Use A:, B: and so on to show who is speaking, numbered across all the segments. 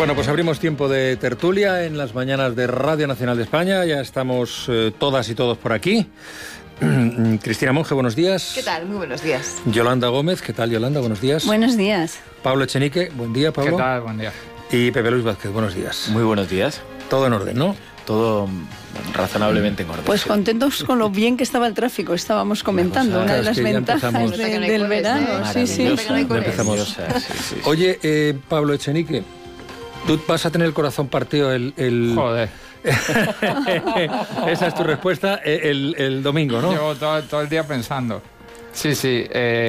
A: Bueno, pues abrimos tiempo de tertulia en las mañanas de Radio Nacional de España. Ya estamos todas y todos por aquí. Cristina Monge, buenos días.
B: ¿Qué tal? Muy buenos días.
A: Yolanda Gómez, ¿qué tal, Yolanda? Buenos días.
C: Buenos días.
A: Pablo Echenique, buen día, Pablo.
D: ¿Qué tal? Buen día.
A: Y Pepe Luis Vázquez, buenos días.
E: Muy buenos días.
A: Todo en orden, ¿no?
E: Todo razonablemente en orden.
C: Pues contentos con lo bien que estaba el tráfico, estábamos comentando, una de las ventajas del verano. Sí.
A: Empezamos.
E: Sí.
A: Oye, Pablo Echenique, tú vas a tener el corazón partido el...
D: Joder.
A: Esa es tu respuesta el domingo, ¿no?
D: Llevo todo el día pensando. Sí.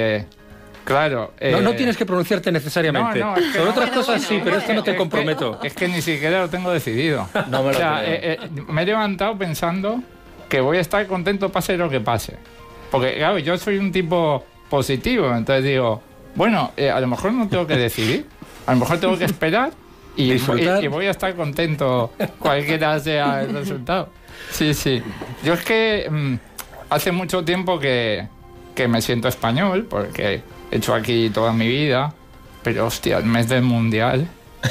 D: Claro.
A: No tienes que pronunciarte necesariamente.
D: No, es que
A: Sobre otras
D: bueno,
A: cosas sí, pero esto no te comprometo.
D: Es que ni siquiera lo tengo decidido.
E: No me lo
D: me he levantado pensando que voy a estar contento pase lo que pase. Porque, claro, yo soy un tipo positivo, entonces digo, bueno, a lo mejor no tengo que decidir, a lo mejor tengo que esperar y voy a estar contento cualquiera sea el resultado. Sí. Yo es que hace mucho tiempo que me siento español, porque he hecho aquí toda mi vida, pero hostia, el mes del Mundial,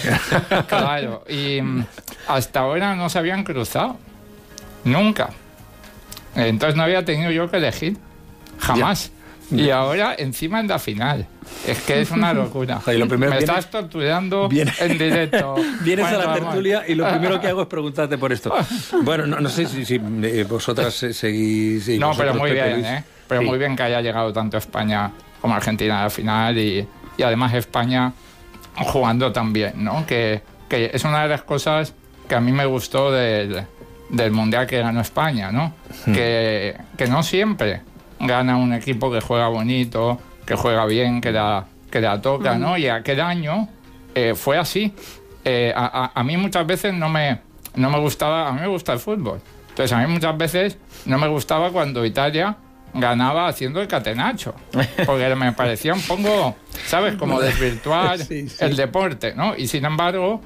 D: claro, y hasta ahora no se habían cruzado, nunca. Entonces no había tenido yo que elegir, jamás. Y ahora encima en la final. Es que es una locura.
A: O sea, y lo primero,
D: estás torturando en directo.
A: Vienes a la tertulia y lo primero que hago es preguntarte por esto. Bueno, no sé si vosotras seguís...
D: No, pero muy bien, Pero muy bien que haya llegado tanto España como Argentina a la final y además España jugando tan bien, ¿no? Que es una de las cosas que a mí me gustó del Mundial que ganó España, ¿no? Que no siempre gana un equipo que juega bonito, que juega bien, que la toca, ¿no? Y aquel año fue así. A mí muchas veces no me gustaba, a mí me gusta el fútbol. Entonces a mí muchas veces no me gustaba cuando Italia ganaba haciendo el catenacho, porque me parecía un poco, ¿sabes? Como desvirtuar el deporte, ¿no? Y sin embargo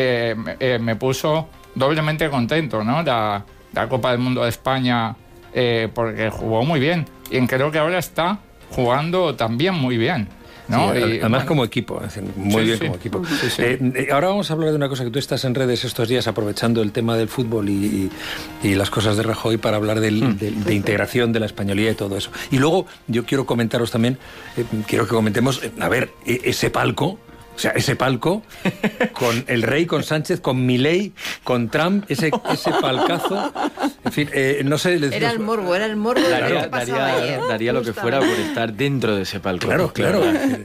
D: me puso doblemente contento, ¿no? La Copa del Mundo de España, porque jugó muy bien y creo que ahora está jugando también muy bien, ¿no?
A: Sí,
D: y,
A: además
D: bueno,
A: como equipo, muy bien como equipo. Ahora vamos a hablar de una cosa que tú estás en redes estos días aprovechando el tema del fútbol y las cosas de Rajoy para hablar de integración de la españolía y todo eso. Y luego yo quiero comentaros también, quiero que comentemos, a ver, ese palco... O sea, ese palco, con el rey, con Sánchez, con Milei, con Trump, ese palcazo, en fin, no sé...
B: Era el morbo de lo que pasaba ayer.
E: Daría lo que fuera por estar dentro de ese palco.
A: Claro.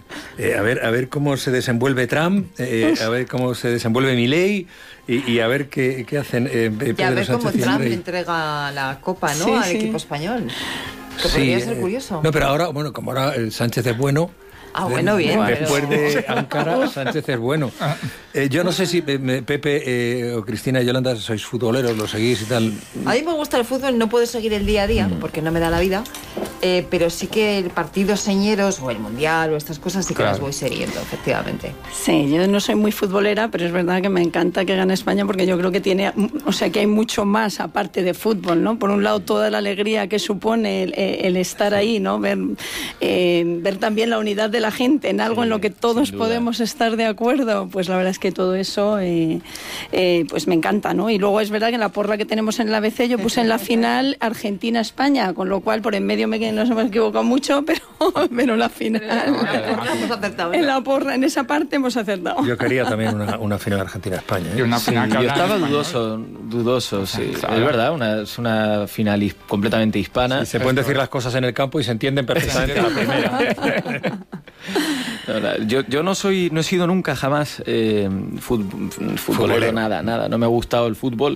A: A ver cómo se desenvuelve Trump, a ver cómo se desenvuelve Milei y a ver qué hacen
B: y a ver cómo Trump entrega la copa, ¿no? Al equipo español. Que podría ser curioso.
A: No, pero ahora, bueno, como ahora Sánchez es bueno...
B: bueno, bien.
A: Después de Ankara, Sánchez es bueno. Yo no sé si Pepe o Cristina y Yolanda sois futboleros, lo seguís y tal.
B: A mí me gusta el fútbol, no puedo seguir el día a día porque no me da la vida, pero sí que el partidos señeros o el Mundial o estas cosas sí que las voy siguiendo, efectivamente.
C: Sí, yo no soy muy futbolera, pero es verdad que me encanta que gane España porque yo creo que que hay mucho más aparte de fútbol, ¿no? Por un lado, toda la alegría que supone el estar ahí, ¿no? Ver también la unidad de la gente en algo en lo que todos podemos estar de acuerdo, pues la verdad es que todo eso pues me encanta, ¿no? Y luego es verdad que en la porra que tenemos en la ABC yo puse en la final Argentina-España, con lo cual por en medio nos hemos equivocado mucho, pero la final
B: hemos acertado,
C: en la porra, en esa parte hemos acertado.
A: Yo quería también una final Argentina-España, ¿eh?
D: Y una final
E: yo estaba dudoso, sí. Claro. Es verdad, es una final completamente hispana.
A: Se pueden decir las cosas en el campo y se entienden perfectamente la primera.
E: Yo no he sido nunca jamás futbolero, nada, no me ha gustado el fútbol.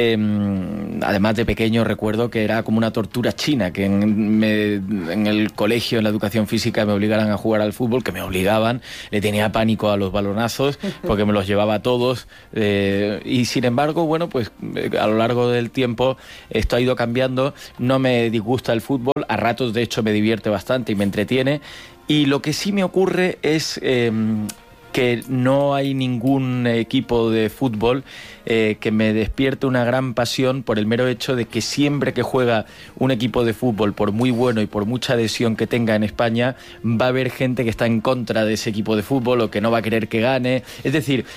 E: Además de pequeño recuerdo que era como una tortura china, que en el colegio, en la educación física, me obligaran a jugar al fútbol, que me obligaban, le tenía pánico a los balonazos porque me los llevaba a todos, y sin embargo, bueno, pues a lo largo del tiempo esto ha ido cambiando. No me disgusta el fútbol, a ratos de hecho me divierte bastante y me entretiene. Y lo que sí me ocurre es que no hay ningún equipo de fútbol que me despierte una gran pasión por el mero hecho de que siempre que juega un equipo de fútbol, por muy bueno y por mucha adhesión que tenga en España, va a haber gente que está en contra de ese equipo de fútbol o que no va a querer que gane. Es decir,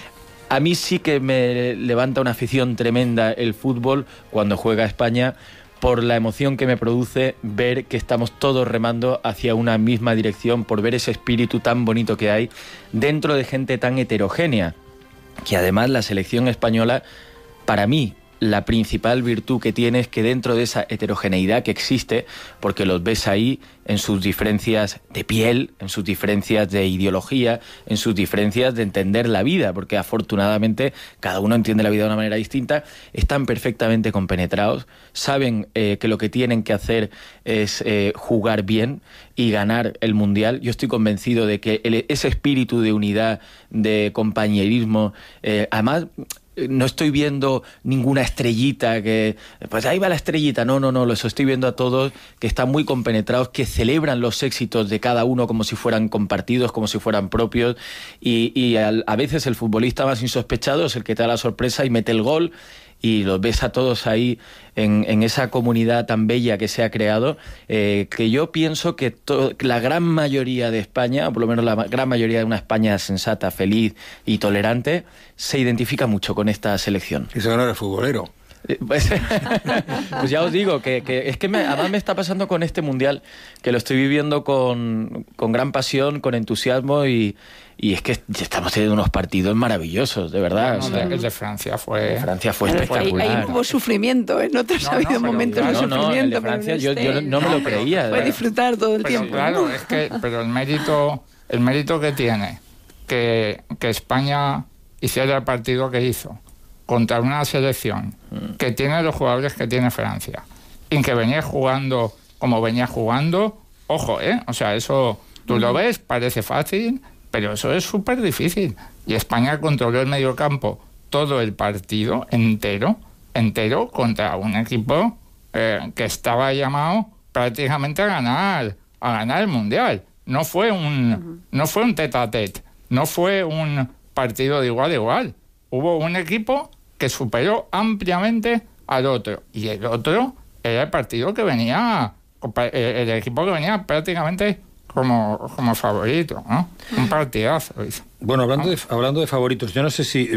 E: A mí sí que me levanta una afición tremenda el fútbol cuando juega España, por la emoción que me produce ver que estamos todos remando hacia una misma dirección, por ver ese espíritu tan bonito que hay dentro de gente tan heterogénea, que además la selección española, para mí, la principal virtud que tiene es que dentro de esa heterogeneidad que existe, porque los ves ahí en sus diferencias de piel, en sus diferencias de ideología, en sus diferencias de entender la vida, porque afortunadamente cada uno entiende la vida de una manera distinta, están perfectamente compenetrados, saben que lo que tienen que hacer es jugar bien y ganar el Mundial. Yo estoy convencido de que ese espíritu de unidad, de compañerismo, además... No estoy viendo ninguna estrellita que... Pues ahí va la estrellita. No, los estoy viendo a todos que están muy compenetrados, que celebran los éxitos de cada uno como si fueran compartidos, como si fueran propios. Y a veces el futbolista más insospechado es el que te da la sorpresa y mete el gol. Y los ves a todos ahí en esa comunidad tan bella que se ha creado, que yo pienso que la gran mayoría de España, o por lo menos la gran mayoría de una España sensata, feliz y tolerante, se identifica mucho con esta selección.
A: Y se no eres futbolero.
E: Pues ya os digo que es que además me está pasando con este Mundial, que lo estoy viviendo con gran pasión, con entusiasmo y es que estamos teniendo unos partidos maravillosos, de verdad.
D: No, el de Francia fue...
E: espectacular.
C: Ahí hubo sufrimiento, ¿eh? No te has habido momentos de sufrimiento.
E: El de Francia yo no me lo creía.
C: Fue disfrutar todo el tiempo.
D: Claro, es que pero el mérito que tiene que España hiciera el partido que hizo contra una selección que tiene los jugadores que tiene Francia y que venía jugando como venía jugando, ojo, o sea, eso tú lo ves, parece fácil, pero eso es súper difícil. Y España controló el mediocampo todo el partido entero contra un equipo que estaba llamado prácticamente a ganar el Mundial. No fue un tete-a-tete, no fue un partido de igual a igual. Hubo un equipo que superó ampliamente al otro. Y el otro era el partido que venía, el equipo que venía prácticamente como favorito, ¿no? Un partidazo.
A: Bueno, hablando de favoritos, yo no sé si...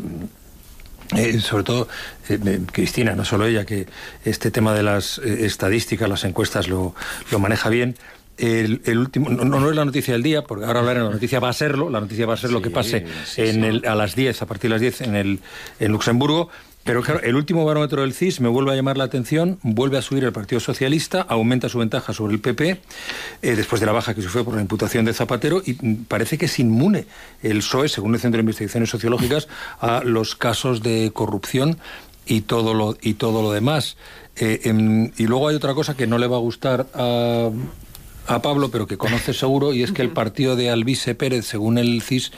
A: sobre todo Cristina, no solo ella, que este tema de las estadísticas, las encuestas lo maneja bien. El último, no es la noticia del día, porque ahora hablaré, la noticia va a ser lo que pase a las 10, a partir de las 10 en Luxemburgo. Pero claro, el último barómetro del CIS me vuelve a llamar la atención, vuelve a subir el Partido Socialista, aumenta su ventaja sobre el PP, después de la baja que sufrió por la imputación de Zapatero, y parece que es inmune el PSOE, según el Centro de Investigaciones Sociológicas, a los casos de corrupción y todo lo demás. Y luego hay otra cosa que no le va a gustar a Pablo, pero que conoce seguro, y es que el partido de Alvise Pérez, según el CIS,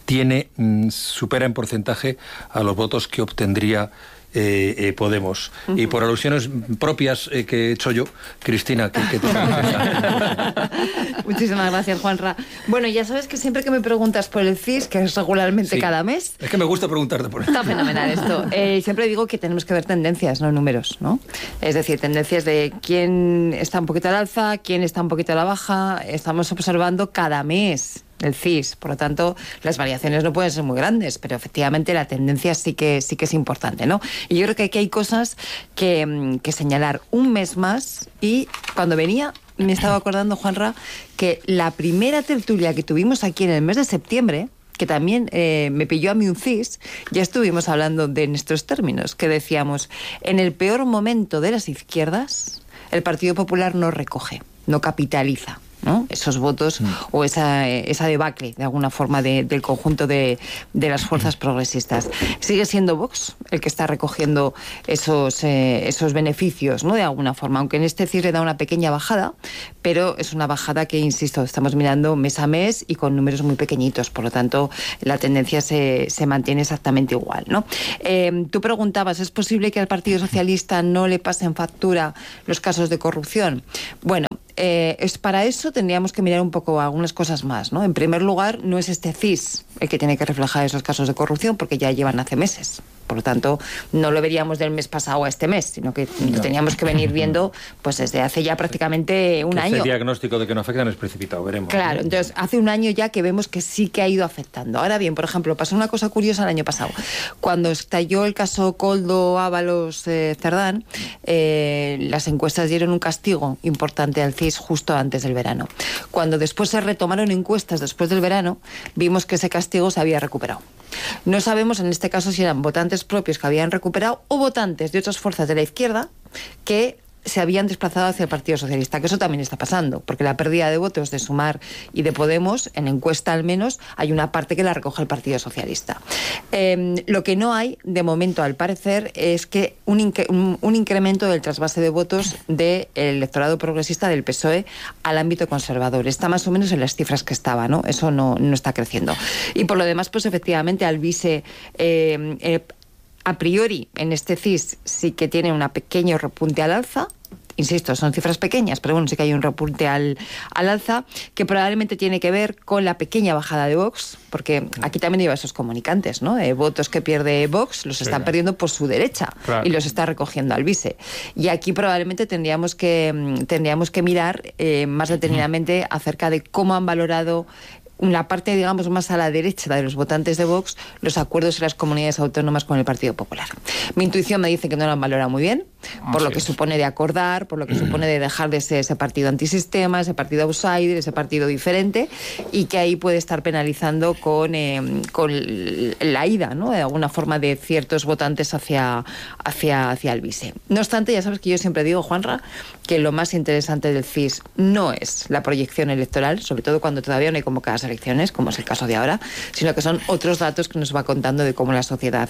A: supera en porcentaje a los votos que obtendría Podemos. Y por alusiones propias que he hecho yo, Cristina, ¿qué te parece?
B: Muchísimas gracias, Juanra. Bueno, ya sabes que siempre que me preguntas por el CIS, que es regularmente cada mes...
A: Es que me gusta preguntarte por eso.
B: Está fenomenal esto. Siempre digo que tenemos que ver tendencias, no números, ¿no? Es decir, tendencias de quién está un poquito al alza, quién está un poquito a la baja. Estamos observando cada mes el CIS, por lo tanto las variaciones no pueden ser muy grandes, pero efectivamente la tendencia sí que es importante, ¿no? Y yo creo que aquí hay cosas que señalar un mes más. Y cuando venía me estaba acordando, Juanra, que la primera tertulia que tuvimos aquí en el mes de septiembre, que también me pilló a mí un CIS, ya estuvimos hablando de nuestros términos, que decíamos, en el peor momento de las izquierdas, el Partido Popular no recoge, no capitaliza, ¿no? Esos votos o esa debacle, de alguna forma, del conjunto de las fuerzas progresistas. Sigue siendo Vox el que está recogiendo esos beneficios, ¿no? De alguna forma, aunque en este cierre da una pequeña bajada, pero es una bajada que, insisto, estamos mirando mes a mes y con números muy pequeñitos, por lo tanto la tendencia se mantiene exactamente igual, ¿no? Tú preguntabas, ¿es posible que al Partido Socialista no le pasen factura los casos de corrupción? Bueno, Para eso tendríamos que mirar un poco algunas cosas más, ¿no? En primer lugar, no es este CIS el que tiene que reflejar esos casos de corrupción, porque ya llevan hace meses. Por lo tanto, no lo veríamos del mes pasado a este mes, sino que teníamos que venir viendo pues desde hace ya prácticamente un año.
A: Ese diagnóstico de que no afectan es precipitado, veremos.
B: Claro, entonces hace un año ya que vemos que sí que ha ido afectando. Ahora bien, por ejemplo, pasó una cosa curiosa el año pasado. Cuando estalló el caso Koldo Ábalos Cerdán, las encuestas dieron un castigo importante al CIS justo antes del verano. Cuando después se retomaron encuestas después del verano, vimos que ese castigo se había recuperado. No sabemos en este caso si eran votantes propios que habían recuperado o votantes de otras fuerzas de la izquierda que se habían desplazado hacia el Partido Socialista, que eso también está pasando, porque la pérdida de votos de Sumar y de Podemos, en encuesta al menos, hay una parte que la recoge el Partido Socialista. Lo que no hay, de momento, al parecer, es que un incremento del trasvase de votos del electorado progresista del PSOE al ámbito conservador. Está más o menos en las cifras que estaba, ¿no? Eso no está creciendo. Y por lo demás, pues efectivamente, Alvise... a priori, en este CIS sí que tiene un pequeño repunte al alza. Insisto, son cifras pequeñas, pero bueno, sí que hay un repunte al alza, que probablemente tiene que ver con la pequeña bajada de Vox, porque aquí también lleva esos comunicantes, ¿no? Votos que pierde Vox los están perdiendo por su derecha, claro, y los está recogiendo Alvise. Y aquí probablemente tendríamos que mirar más detenidamente acerca de cómo han valorado una parte, digamos, más a la derecha de los votantes de Vox, los acuerdos en las comunidades autónomas con el Partido Popular. Mi intuición me dice que no lo han valorado muy bien, por lo que supone de acordar, por lo que supone de dejar de ser ese partido antisistema, ese partido outsider, ese partido diferente, y que ahí puede estar penalizando con la ida, ¿no?, de alguna forma, de ciertos votantes hacia Alvise. No obstante, ya sabes que yo siempre digo, Juanra, que lo más interesante del CIS no es la proyección electoral, sobre todo cuando todavía no hay convocadas elecciones, como es el caso de ahora, sino que son otros datos que nos va contando de cómo la sociedad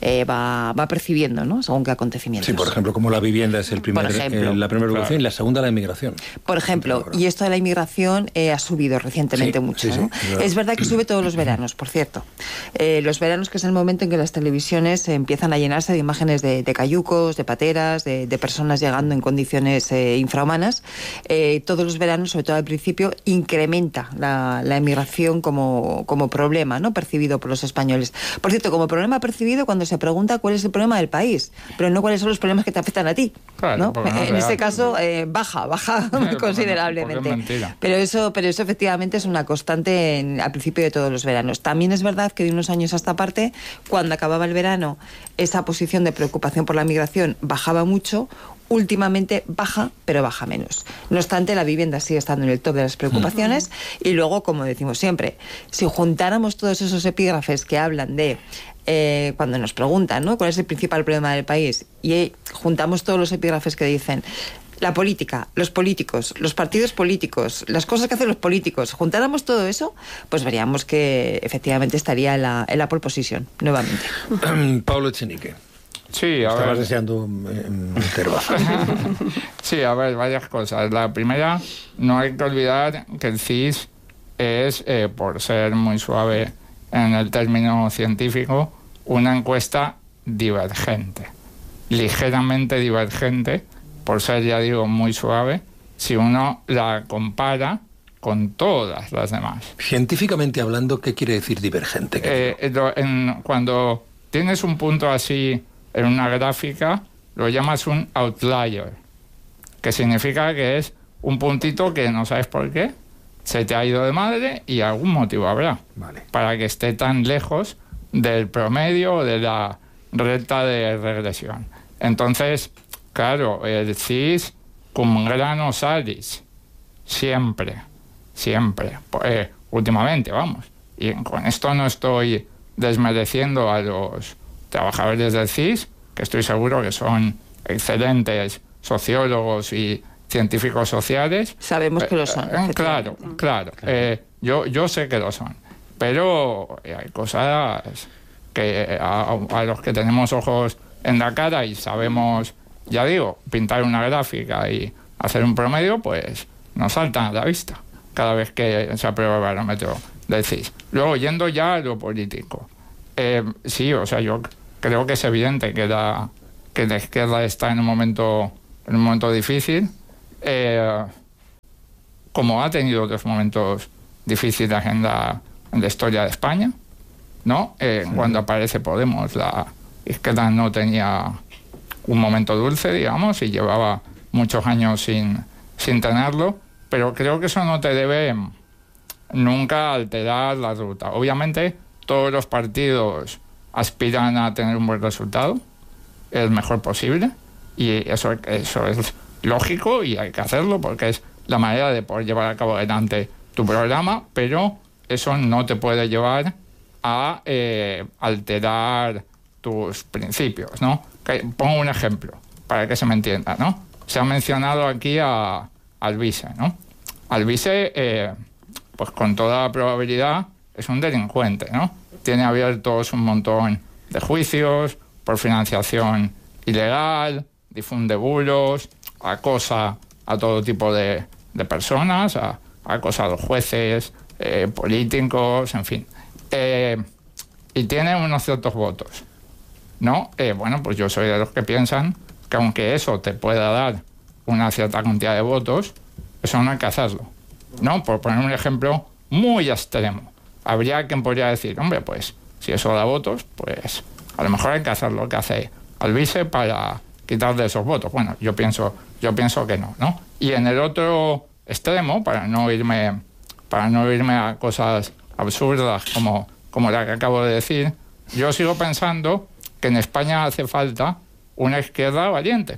B: va percibiendo, ¿no?, según qué acontecimientos.
A: Sí, por ejemplo, como la vivienda es la primera preocupación, y la segunda la inmigración.
B: Por ejemplo, y esto de la inmigración ha subido recientemente mucho, ¿no? Es verdad que sube todos los veranos, por cierto. Los veranos, que es el momento en que las televisiones empiezan a llenarse de imágenes de cayucos, de pateras, de personas llegando en condiciones infrahumanas. Todos los veranos, sobre todo al principio, incrementa la inmigración como problema, ¿no?, percibido por los españoles. Por cierto, como problema percibido cuando se pregunta cuál es el problema del país, pero no cuáles son los problemas que te afectan a ti, claro, ¿no? En este caso baja considerablemente. Pero eso efectivamente es una constante al principio de todos los veranos. También es verdad que de unos años a esta parte, cuando acababa el verano, esa posición de preocupación por la migración bajaba mucho. Últimamente baja, pero baja menos. No obstante, la vivienda sigue estando en el top de las preocupaciones. Y luego, como decimos siempre, si juntáramos todos esos epígrafes que hablan de cuando nos preguntan, ¿no?, cuál es el principal problema del país, y juntamos todos los epígrafes que dicen la política, los políticos, los partidos políticos, las cosas que hacen los políticos, juntáramos todo eso, pues veríamos que efectivamente estaría en la pole position nuevamente.
A: Pablo Echenique.
D: Sí,
A: estabas deseando intervalar.
D: Sí, a ver, varias cosas. La primera, no hay que olvidar que el CIS es, por ser muy suave en el término científico, una encuesta divergente, ligeramente divergente, por ser, ya digo, muy suave, si uno la compara con todas las demás.
A: Científicamente hablando, ¿qué quiere decir divergente?
D: Cuando tienes un punto así en una gráfica, lo llamas un outlier, que significa que es un puntito que no sabes por qué, se te ha ido de madre y algún motivo habrá, para que esté tan lejos del promedio o de la recta de regresión. Entonces, claro, el CIS cum grano salis, siempre, últimamente, vamos. Y con esto no estoy desmereciendo a los trabajadores del CIS, que estoy seguro que son excelentes sociólogos y científicos sociales.
B: Sabemos que lo son.
D: Claro. Yo sé que lo son. Pero hay cosas que a los que tenemos ojos en la cara y sabemos, ya digo, pintar una gráfica y hacer un promedio, pues nos saltan a la vista cada vez que se aprueba el barómetro del CIS. Luego, yendo ya a lo político. Sí, o sea, yo creo que es evidente que la izquierda está en un momento difícil. como ha tenido otros momentos difíciles en la historia de España, ¿no? Cuando aparece Podemos, la izquierda no tenía un momento dulce, digamos, y llevaba muchos años sin tenerlo, pero creo que eso no te debe nunca alterar la ruta. Obviamente, todos los partidos aspiran a tener un buen resultado, el mejor posible, y eso es lógico y hay que hacerlo porque es la manera de poder llevar a cabo adelante tu programa, pero eso no te puede llevar a alterar tus principios, ¿no? Pongo un ejemplo para que se me entienda, ¿no? Se ha mencionado aquí a Alvise, ¿no? Alvise, pues con toda probabilidad es un delincuente, ¿no? Tiene abiertos un montón de juicios por financiación ilegal, difunde bulos, acosa a todo tipo de personas, acosa a los jueces, políticos, en fin. Y tiene unos ciertos votos, ¿no? Bueno, pues yo soy de los que piensan que aunque eso te pueda dar una cierta cantidad de votos, eso no hay que hacerlo, ¿no? Por poner un ejemplo muy extremo. Habría quien podría decir, hombre, pues si eso da votos, pues a lo mejor hay que hacer lo que hace Alvise para quitarle esos votos. Bueno, yo pienso que no, ¿no? Y en el otro extremo, para no irme a cosas absurdas como la que acabo de decir, yo sigo pensando que en España hace falta una izquierda valiente.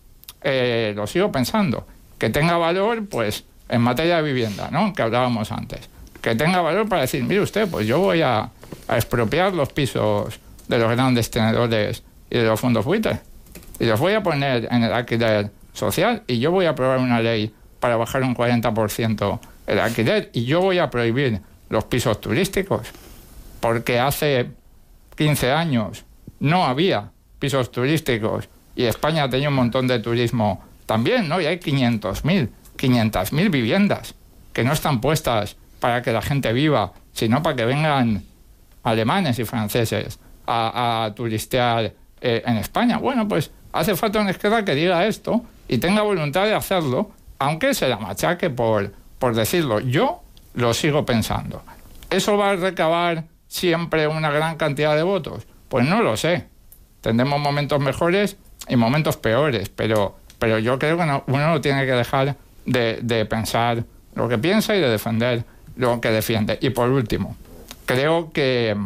D: Lo sigo pensando. Que tenga valor, pues, en materia de vivienda, ¿no? Que hablábamos antes. Que tenga valor para decir, mire usted, pues yo voy a expropiar los pisos de los grandes tenedores y de los fondos buitres. Y los voy a poner en el alquiler social. Y yo voy a aprobar una ley para bajar un 40% el alquiler. Y yo voy a prohibir los pisos turísticos. Porque hace 15 años no había pisos turísticos y España tenía un montón de turismo también, ¿no? Y hay 500.000 viviendas que no están puestas para que la gente viva, sino para que vengan alemanes y franceses a turistear en España. Bueno, pues hace falta una izquierda que diga esto y tenga voluntad de hacerlo, aunque se la machaque por decirlo. Yo lo sigo pensando. ¿Eso va a recabar siempre una gran cantidad de votos? Pues no lo sé. Tendremos momentos mejores y momentos peores, pero yo creo que uno no tiene que dejar de pensar lo que piensa y de defender lo que defiende. Y por último, creo que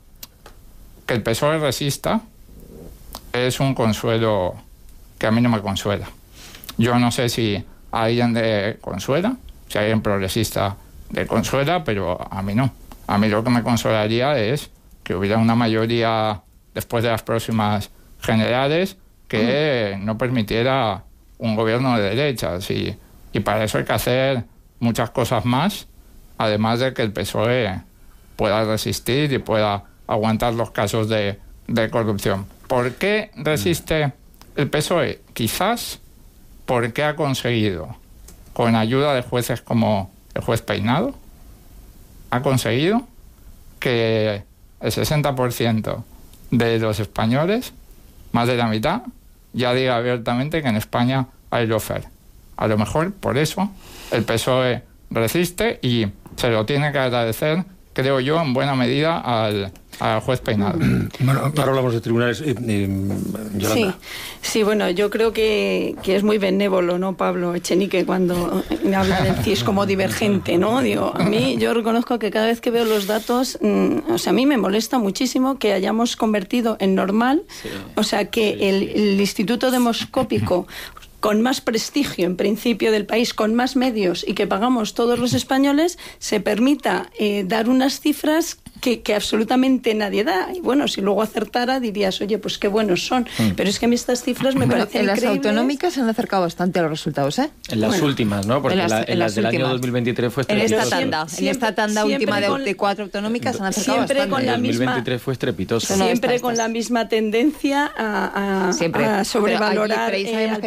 D: el PSOE resista es un consuelo que a mí no me consuela. Yo no sé si a alguien le consuela, si a alguien progresista le consuela, pero a mí no. A mí lo que me consolaría es que hubiera una mayoría después de las próximas generales que no permitiera un gobierno de derechas y para eso hay que hacer muchas cosas más, además de que el PSOE pueda resistir y pueda aguantar los casos de corrupción. ¿Por qué resiste el PSOE? Quizás porque ha conseguido, con ayuda de jueces como el juez Peinado, ha conseguido que el 60% de los españoles, más de la mitad, ya diga abiertamente que en España hay lawfare. A lo mejor por eso el PSOE resiste y se lo tiene que agradecer, creo yo, en buena medida al juez Peinado.
A: Bueno, ahora hablamos de tribunales. Yolanda.
C: Sí, bueno, yo creo que es muy benévolo, ¿no, Pablo Echenique, cuando habla del CIS como divergente, ¿no? Digo, a mí, yo reconozco que cada vez que veo los datos, o sea, a mí me molesta muchísimo que hayamos convertido en normal, o sea, que el Instituto Demoscópico, con más prestigio en principio del país, con más medios y que pagamos todos los españoles, se permita dar unas cifras que absolutamente nadie da. Y bueno, si luego acertara dirías, oye, pues qué buenos son. Pero es que a mí estas cifras me parecen increíbles.
B: En las autonómicas se han acercado bastante a los resultados, ¿eh?
E: En las últimas, ¿no? Porque en las del año 2023 fue estrepitoso.
B: En esta tanda última de 4 autonómicas se han acercado bastante.
C: Con la
E: en 2023 fue estrepitoso.
C: Siempre con la misma tendencia a sobrevalorar.
B: Pero ahí sabemos que hay un problema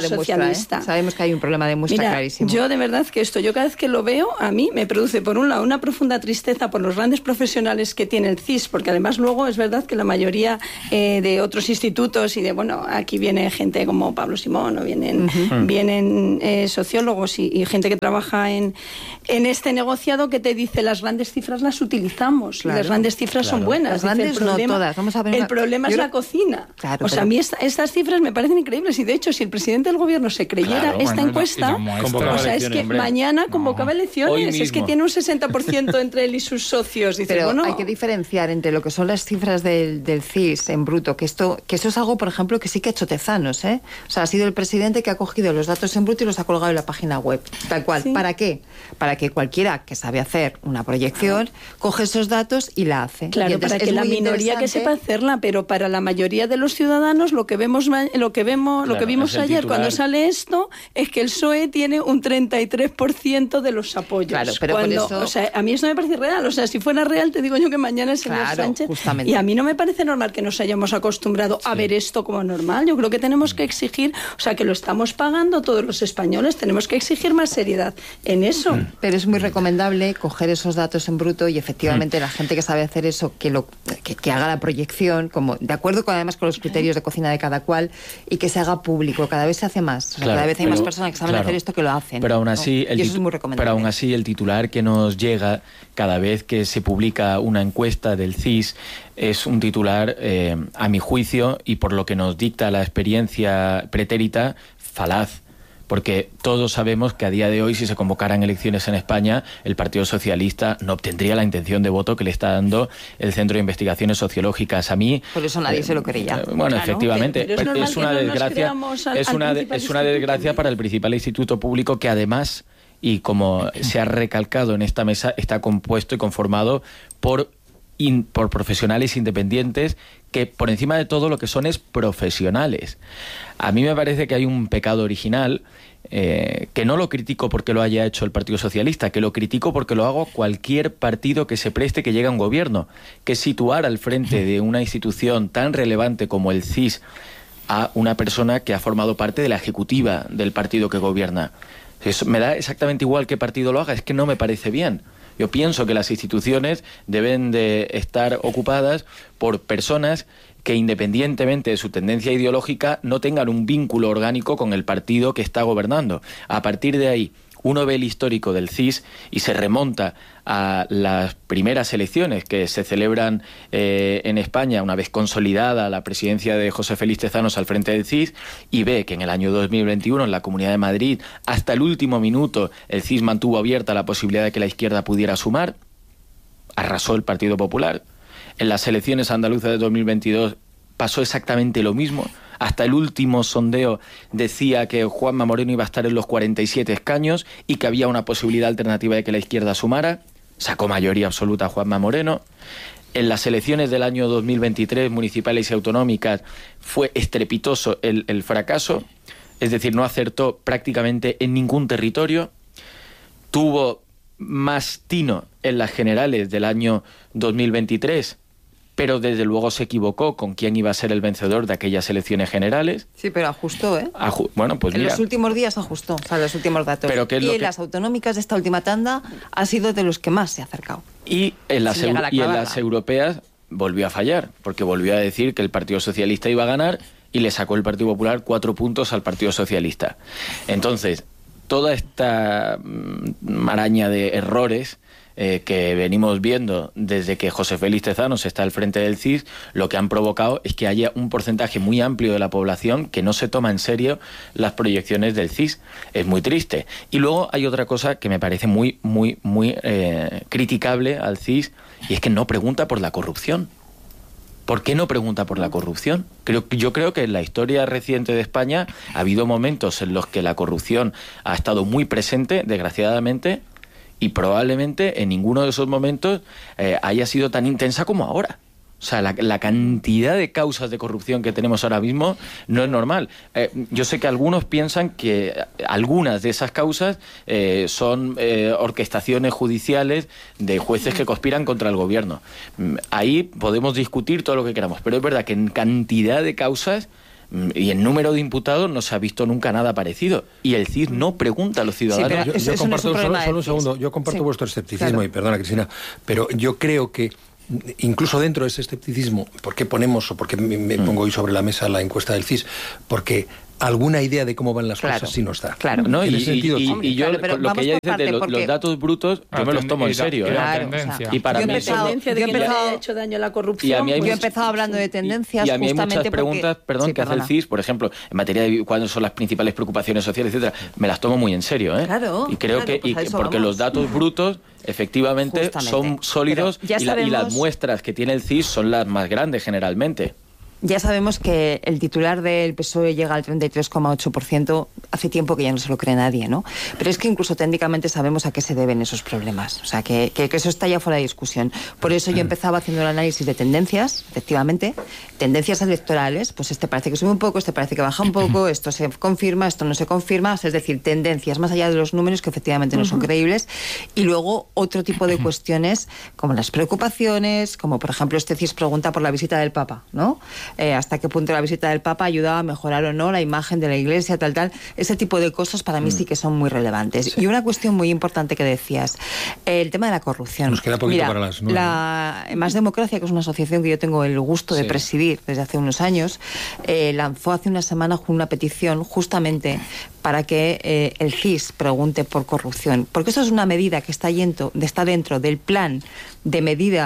C: socialista.
B: Sabemos que hay un problema de muestra clarísimo.
C: Yo de verdad que yo cada vez que lo veo, a mí me produce, por un lado, una profunda tristeza por los grandes profesionales que tiene el CIS, porque además luego es verdad que la mayoría de otros institutos y aquí viene gente como Pablo Simón, o vienen sociólogos y gente que trabaja en este negociado, que te dice las grandes cifras las utilizamos, y las grandes cifras son buenas.
B: Las grandes no todas. Vamos a ver
C: el problema es la cocina.
B: Claro,
C: a mí estas cifras me parecen increíbles, y de hecho si el presidente del gobierno se creyera esta encuesta, es que mañana convocaba elecciones, es que tiene un 60% entre él y sus socios. Dice,
B: pero hay que diferenciar entre lo que son las cifras del CIS en bruto, que eso es algo, por ejemplo, que sí que ha hecho Tezanos, ¿eh? O sea, ha sido el presidente que ha cogido los datos en bruto y los ha colgado en la página web, tal cual. ¿Sí? ¿Para qué? Para que cualquiera que sabe hacer una proyección coge esos datos y la hace.
C: Claro, para que la minoría que sepa hacerla, pero para la mayoría de los ciudadanos lo que vimos ayer cuando sale esto es que el PSOE tiene un 33% de los apoyos.
B: Claro, pero por eso...
C: O sea, a mí eso me parece real. O sea, si fuera real, te digo yo que mañana el señor Sánchez...
B: Justamente.
C: Y a mí no me parece normal que nos hayamos acostumbrado a ver esto como normal. Yo creo que tenemos que exigir, o sea, que lo estamos pagando todos los españoles, tenemos que exigir más seriedad en eso.
B: Pero es muy recomendable coger esos datos en bruto y efectivamente la gente que sabe hacer eso, que haga la proyección, como de acuerdo además con los criterios de cocina de cada cual, y que se haga público. Cada vez se hace más. O sea, cada vez hay más personas que saben hacer esto que lo hacen.
E: Pero aún así,
B: y eso es muy recomendable.
E: Pero aún así, el titular que nos llega cada vez que se publica una encuesta del CIS es un titular, a mi juicio, y por lo que nos dicta la experiencia pretérita, falaz. Porque todos sabemos que a día de hoy, si se convocaran elecciones en España, el Partido Socialista no obtendría la intención de voto que le está dando el Centro de Investigaciones Sociológicas. A mí...
B: Por eso nadie se lo creía.
E: Bueno, claro, efectivamente. Es una desgracia, es una desgracia para el principal instituto público que además, y como se ha recalcado en esta mesa, está compuesto y conformado por profesionales independientes que por encima de todo lo que son es profesionales. A mí me parece que hay un pecado original, que no lo critico porque lo haya hecho el Partido Socialista, que lo critico porque lo hago cualquier partido que se preste que llegue a un gobierno, que es situar al frente de una institución tan relevante como el CIS a una persona que ha formado parte de la ejecutiva del partido que gobierna. Eso me da exactamente igual qué partido lo haga, es que no me parece bien. Yo pienso que las instituciones deben de estar ocupadas por personas que, independientemente de su tendencia ideológica, no tengan un vínculo orgánico con el partido que está gobernando. A partir de ahí, uno ve el histórico del CIS y se remonta a las primeras elecciones que se celebran en España una vez consolidada la presidencia de José Félix Tezanos al frente del CIS, y ve que en el año 2021 en la Comunidad de Madrid hasta el último minuto el CIS mantuvo abierta la posibilidad de que la izquierda pudiera sumar. Arrasó el Partido Popular. En las elecciones andaluzas de 2022 pasó exactamente lo mismo. Hasta el último sondeo decía que Juanma Moreno iba a estar en los 47 escaños y que había una posibilidad alternativa de que la izquierda sumara. Sacó mayoría absoluta Juanma Moreno. En las elecciones del año 2023, municipales y autonómicas, fue estrepitoso el fracaso. Es decir, no acertó prácticamente en ningún territorio. Tuvo más tino en las generales del año 2023, pero desde luego se equivocó con quién iba a ser el vencedor de aquellas elecciones generales.
B: Sí, pero ajustó, ¿eh?
E: Bueno, pues
B: en
E: mira,
B: los últimos días ajustó, o sea, los últimos datos.
E: Pero ¿qué es
B: y
E: lo
B: en
E: que...
B: las autonómicas de esta última tanda ha sido de los que más se ha acercado.
E: Y en las europeas volvió a fallar, porque volvió a decir que el Partido Socialista iba a ganar y le sacó el Partido Popular 4 puntos al Partido Socialista. Entonces, toda esta maraña de errores que venimos viendo desde que José Félix Tezanos está al frente del CIS, lo que han provocado es que haya un porcentaje muy amplio de la población que no se toma en serio las proyecciones del CIS. Es muy triste. Y luego hay otra cosa que me parece muy criticable al CIS, y es que no pregunta por la corrupción. ¿Por qué no pregunta por la corrupción? Yo creo que en la historia reciente de España ha habido momentos en los que la corrupción ha estado muy presente, desgraciadamente, y probablemente en ninguno de esos momentos haya sido tan intensa como ahora. O sea, la cantidad de causas de corrupción que tenemos ahora mismo no es normal. Yo sé que algunos piensan que algunas de esas causas son orquestaciones judiciales de jueces que conspiran contra el gobierno. Ahí podemos discutir todo lo que queramos, pero es verdad que en cantidad de causas Y en número de imputados no se ha visto nunca nada parecido. Y el CIS no pregunta a los ciudadanos.
B: Sí,
A: yo comparto, solo un segundo, yo comparto vuestro escepticismo, claro. Y perdona, Cristina, pero yo creo que incluso dentro de ese escepticismo, ¿por qué ponemos o por qué me pongo hoy sobre la mesa la encuesta del CIS? Porque alguna idea de cómo van las cosas sí nos da.
B: Claro.
E: ¿No?
A: Y yo
E: lo que ella dice de los datos brutos, yo me los tomo en serio.
B: Claro,
E: y para mí
C: hecho daño a la corrupción.
B: Yo he empezado hablando de tendencias.
E: Y a mí hay muchas preguntas, que hace el CIS, por ejemplo, en materia de cuáles son las principales preocupaciones sociales, etcétera, me las tomo muy en serio.
B: Claro.
E: Y creo que porque los datos brutos efectivamente son sólidos y las muestras que tiene el CIS son las más grandes generalmente.
B: Ya sabemos que el titular del PSOE llega al 33,8%, hace tiempo que ya no se lo cree nadie, ¿no? Pero es que incluso técnicamente sabemos a qué se deben esos problemas, o sea, que eso está ya fuera de discusión. Por eso yo empezaba haciendo el análisis de tendencias, efectivamente, tendencias electorales, pues este parece que sube un poco, este parece que baja un poco, esto se confirma, esto no se confirma, es decir, tendencias más allá de los números que efectivamente no son creíbles, y luego otro tipo de cuestiones como las preocupaciones, como por ejemplo este CIS pregunta por la visita del Papa, ¿no? Hasta qué punto la visita del Papa ayudaba a mejorar o no la imagen de la Iglesia, tal. Ese tipo de cosas para mí sí que son muy relevantes. Sí. Y una cuestión muy importante que decías, el tema de la corrupción.
A: Nos queda poquito para las 9.
B: Más Democracia, que es una asociación que yo tengo el gusto de presidir desde hace unos años, lanzó hace una semana una petición justamente para que el CIS pregunte por corrupción. Porque eso es una medida que está dentro del plan de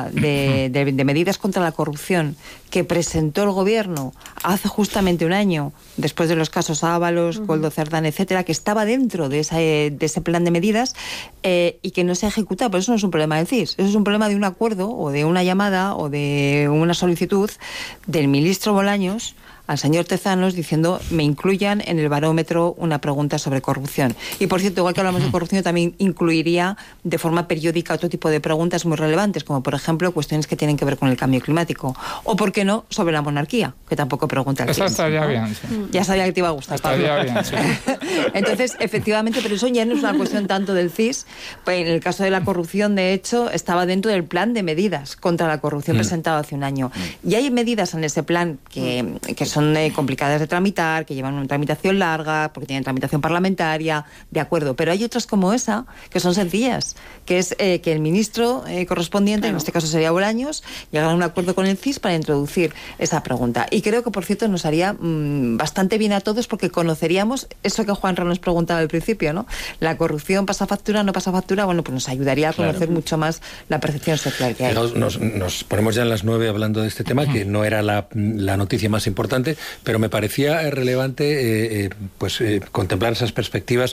B: medidas contra la corrupción que presentó el gobierno hace justamente un año, después de los casos Ábalos, Koldo Cerdán, etcétera, que estaba dentro de ese plan de medidas y que no se ha ejecutado. Pero eso no es un problema del CIS, eso es un problema de un acuerdo o de una llamada o de una solicitud del ministro Bolaños al señor Tezanos diciendo me incluyan en el barómetro una pregunta sobre corrupción. Y por cierto, igual que hablamos de corrupción, también incluiría de forma periódica otro tipo de preguntas muy relevantes, como por ejemplo cuestiones que tienen que ver con el cambio climático. O, ¿por qué no?, sobre la monarquía, que tampoco pregunta el CIS.
D: Eso estaría bien, sí.
B: Ya sabía que te iba a gustar, Pablo.
D: Estaría bien, sí.
B: Entonces, efectivamente, pero eso ya no es una cuestión tanto del CIS. Pues en el caso de la corrupción, de hecho, estaba dentro del plan de medidas contra la corrupción presentado hace un año. Y hay medidas en ese plan que son complicadas de tramitar, que llevan una tramitación larga, porque tienen tramitación parlamentaria, de acuerdo, pero hay otras como esa, que son sencillas, que es que el ministro correspondiente, en este caso sería Bolaños, llegara a un acuerdo con el CIS para introducir esa pregunta. Y creo que, por cierto, nos haría bastante bien a todos, porque conoceríamos eso que Juanra nos preguntaba al principio, ¿no? La corrupción, ¿pasa factura, no pasa factura? Bueno, pues nos ayudaría a conocer mucho más la percepción social que hay.
A: Nos ponemos ya en las 9 hablando de este tema, que no era la noticia más importante, pero me parecía relevante contemplar esas perspectivas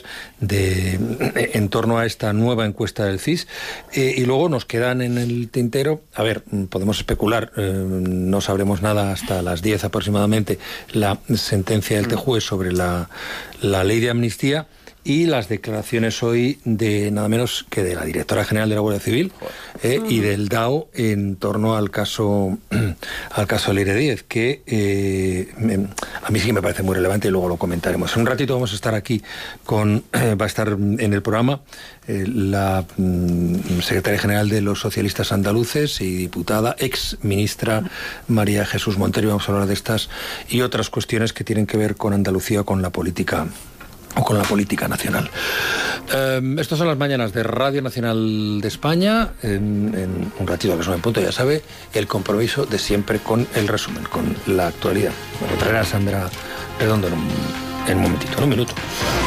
A: en torno a esta nueva encuesta del CIS. Y luego nos quedan en el tintero, a ver, podemos especular, no sabremos nada hasta las 10 aproximadamente, la sentencia del TJUE sobre la ley de amnistía, y las declaraciones hoy de nada menos que de la directora general de la Guardia Civil y del DAO en torno al caso Leire Díez, que a mí sí me parece muy relevante y luego lo comentaremos. En un ratito vamos a estar aquí va a estar en el programa la secretaria general de los socialistas andaluces y diputada, ex ministra María Jesús Montero. Vamos a hablar de estas y otras cuestiones que tienen que ver con Andalucía, con la política nacional. Estas son las mañanas de Radio Nacional de España. En un ratito, que son en punto, ya sabe, el compromiso de siempre con el resumen, con la actualidad. Bueno, traerá a Sandra Redondo en un momentito, en un minuto.